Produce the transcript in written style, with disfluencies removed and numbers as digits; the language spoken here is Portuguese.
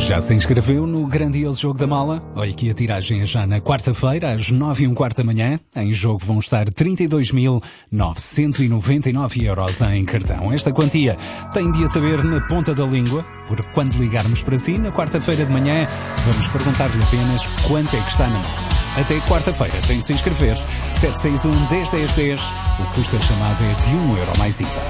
Já se inscreveu no grandioso Jogo da Mala? Olhe que a tiragem é já na quarta-feira, às 9h15 da manhã. Em jogo vão estar 32.999 euros em cartão. Esta quantia tem de a saber na ponta da língua, porque quando ligarmos para si, na quarta-feira de manhã, vamos perguntar-lhe apenas quanto é que está na mala. Até quarta-feira tem de se inscrever. 761 10 10 10. O custo da chamada é de €1 mais IVA.